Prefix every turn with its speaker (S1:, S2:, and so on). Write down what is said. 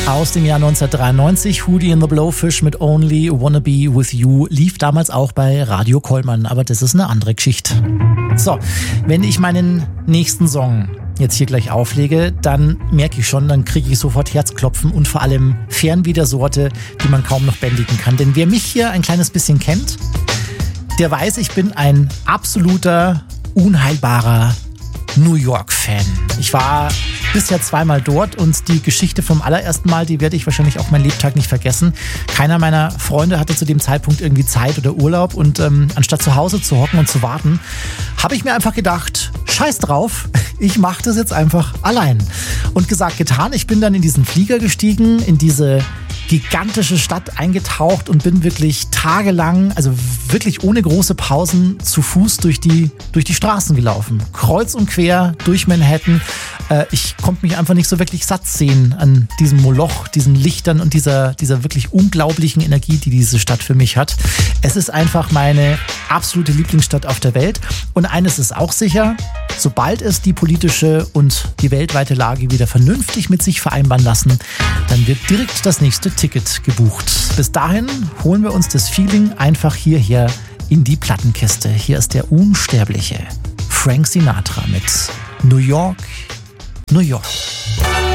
S1: Aus dem Jahr 1993, Hootie and the Blowfish mit Only Wanna Be With You, lief damals auch bei Radio Kollmann, aber das ist eine andere Geschichte. So, wenn ich meinen nächsten Song jetzt hier gleich auflege, dann merke ich schon, dann kriege ich sofort Herzklopfen und vor allem Fernweh der Sorte, die man kaum noch bändigen kann. Denn wer mich hier ein kleines bisschen kennt, der weiß, ich bin ein absoluter, unheilbarer New York-Fan. Ich war bisher 2-mal dort und die Geschichte vom allerersten Mal, die werde ich wahrscheinlich auch meinen Lebtag nicht vergessen. Keiner meiner Freunde hatte zu dem Zeitpunkt irgendwie Zeit oder Urlaub und anstatt zu Hause zu hocken und zu warten, habe ich mir einfach gedacht, scheiß drauf, ich mache das jetzt einfach allein. Und gesagt, getan, ich bin dann in diesen Flieger gestiegen, in diese gigantische Stadt eingetaucht und bin wirklich tagelang, also wirklich ohne große Pausen, zu Fuß durch die Straßen gelaufen. Kreuz und quer durch Manhattan. Ich konnte mich einfach nicht so wirklich satt sehen an diesem Moloch, diesen Lichtern und dieser wirklich unglaublichen Energie, die diese Stadt für mich hat. Es ist einfach meine absolute Lieblingsstadt auf der Welt. Und eines ist auch sicher, sobald es die politische und die weltweite Lage wieder vernünftig mit sich vereinbaren lassen, dann wird direkt das nächste Ticket gebucht. Bis dahin holen wir uns das Feeling einfach hierher in die Plattenkiste. Hier ist der unsterbliche Frank Sinatra mit New York, New York.